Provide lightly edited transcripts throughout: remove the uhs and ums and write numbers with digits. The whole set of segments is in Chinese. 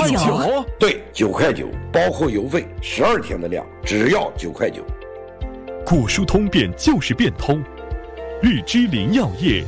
9.9？ 对，9块9，包括邮费，12天的量只要9块9。 果蔬通便就是变通，日之林药业。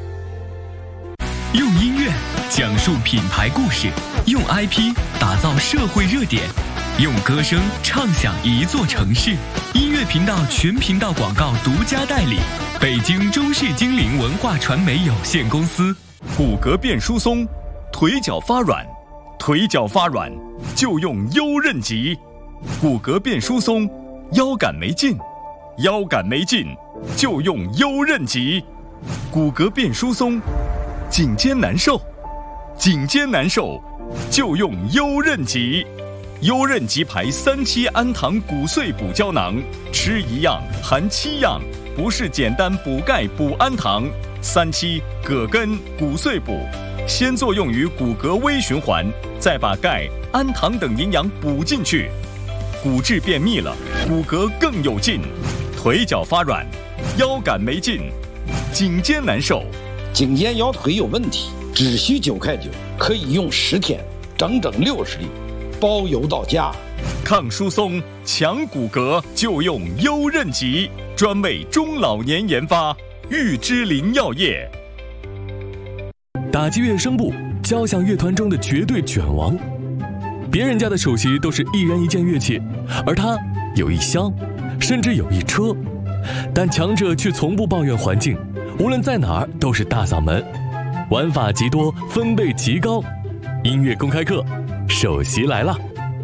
用音乐讲述品牌故事，用 IP 打造社会热点，用歌声唱响一座城市。音乐频道全频道广告独家代理，北京中视精灵文化传媒有限公司。 骨骼变疏松，腿脚发软，腿脚发软就用优韧极。骨骼变疏松，腰杆没劲，腰杆没劲就用优韧极。骨骼变疏松，颈肩难受，颈肩难受就用优韧极。优韧极牌3期氨糖骨碎补胶囊，吃1样含7样，不是简单补钙补氨糖。3期葛根骨碎补，先作用于骨骼微循环，再把钙、氨糖等营养补进去，骨质变密了，骨骼更有劲。腿脚发软，腰杆没劲，颈肩难受， 颈肩腰腿有问题，只需9块9，可以用10天，整整60粒，包邮到家。 抗疏松、强骨骼就用优韧极，专为中老年研发，玉之林药业。 打击乐声部，交响乐团中的绝对卷王。别人家的首席都是一人一件乐器，而他有一箱，甚至有一车。但强者却从不抱怨环境，无论在哪儿都是大嗓门，玩法极多，分贝极高。音乐公开课，首席来了。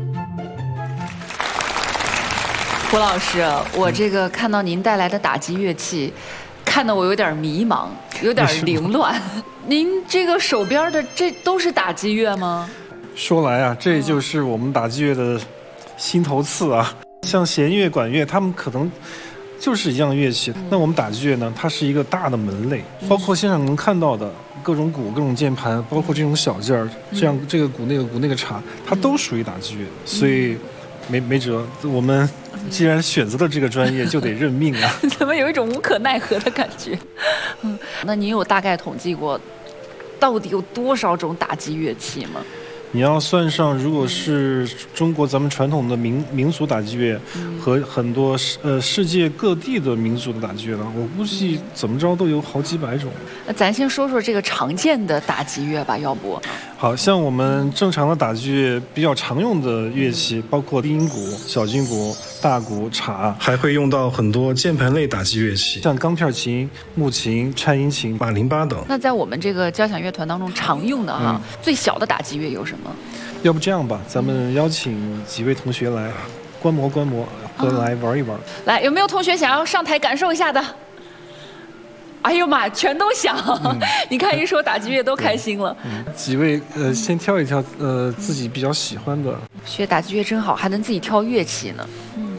胡老师，我这个看到您带来的打击乐器，看得我有点迷茫，有点凌乱。您这个手边的这都是打击乐吗？ 说来啊，这就是我们打击乐的心头刺啊。像弦乐、管乐，他们可能就是一样乐器。那我们打击乐呢，它是一个大的门类，包括现场能看到的各种鼓、各种键盘，包括这种小件儿，这样这个鼓、那个鼓、那个镲，它都属于打击乐。所以没辙，我们既然选择了这个专业，就得认命啊。 怎么有一种无可奈何的感觉？那您有大概统计过，到底有多少种打击乐器吗？ 你要算上，如果是中国咱们传统的民族打击乐，和很多世界各地的民族的打击乐呢，我估计怎么着都有好几百种。 那咱先说说这个常见的打击乐吧，要不？ 好像我们正常的打击乐比较常用的乐器，包括低音鼓、小金鼓、大鼓、镲，还会用到很多键盘类打击乐器，像钢片琴、木琴、颤音琴、马林巴等。 那在我们这个交响乐团当中常用的最小的打击乐有什么？ 要不这样吧，咱们邀请几位同学来观摩观摩，和来玩一玩。 来，有没有同学想要上台感受一下的？哎呦妈，全都想！你看一说打击乐都开心了。 几位先挑一挑自己比较喜欢的。 学打击乐真好，还能自己挑乐器呢。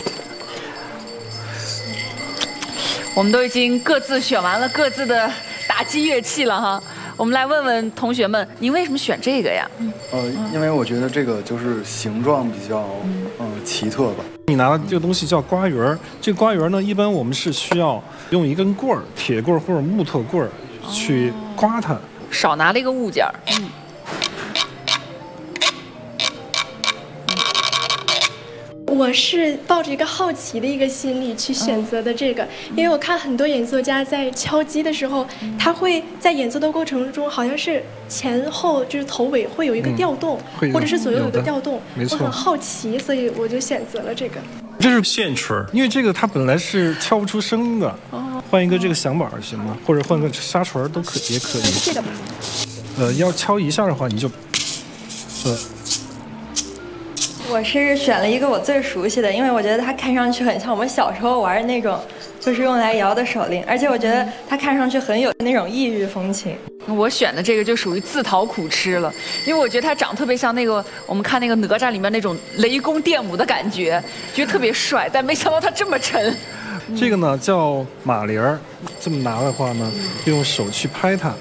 我们都已经各自选完了各自的打击乐器了哈。我们来问问同学们，您为什么选这个呀？ 因为我觉得这个就是形状比较奇特吧。 你拿的这个东西叫刮圆儿，这个刮圆呢，一般我们是需要用一根棍儿，铁棍儿或者木头棍儿去刮它， 少拿了一个物件儿。 我是抱着一个好奇的一个心理去选择的这个，因为我看很多演奏家在敲击的时候，他会在演奏的过程中，好像是前后就是头尾会有一个调动，或者是左右有个调动，我很好奇，所以我就选择了这个。 这是线锤，因为这个它本来是敲不出声音的，换一个这个响板行吗？或者换个沙锤都可以，也可以。 这个吧。 要敲一下的话，你就， 我是选了一个我最熟悉的，因为我觉得它看上去很像我们小时候玩的那种，就是用来摇的手铃，而且我觉得它看上去很有那种异域风情。 我选的这个就属于自讨苦吃了，因为我觉得它长特别像那个我们看那个哪吒里面那种雷公电母的感觉，觉得特别帅，但没想到它这么沉。 这个呢叫马铃儿，这么拿的话呢，用手去拍它，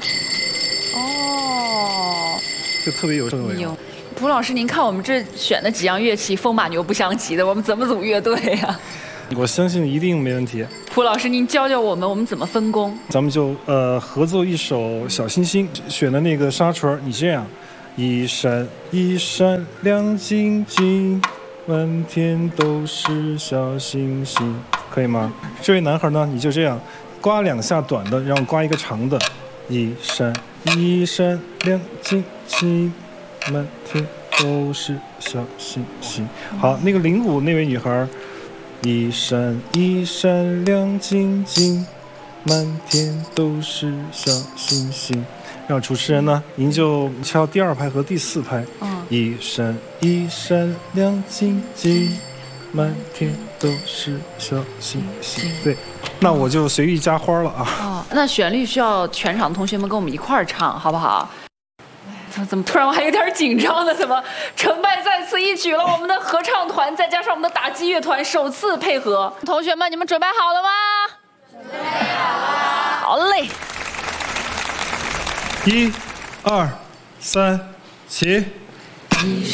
就特别有氛围。 蒲老师，您看我们这选的几样乐器风马牛不相及的，我们怎么组乐队呀？ 我相信一定没问题。 蒲老师，您教教我们怎么分工？ 咱们就合奏一首小星星，选的那个沙锤，你这样， 一闪一闪亮晶晶，满天都是小星星，可以吗？这位男孩呢，你就这样刮2下短的，然后刮一个长的，一闪一闪亮晶晶，满天都是小星星。好，那个铃鼓那位女孩，一闪一闪亮晶晶，满天都是小星星。让主持人呢，您就敲第2拍和第4拍。一闪一闪亮晶晶，满天都是小星星。对，那我就随意加花了啊。 那旋律需要全场同学们跟我们一块儿唱，好不好？怎么突然我还有点紧张呢？怎么成败在此一举了？我们的合唱团再加上我们的打击乐团首次配合，同学们，你们准备好了吗？准备好了。好嘞。1、2、3，起。 一